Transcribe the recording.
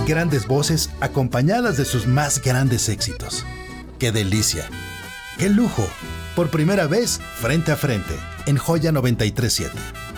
grandes voces acompañadas de sus más grandes éxitos. ¡Qué delicia! ¡Qué lujo! Por primera vez, frente a frente, en Joya 93.7.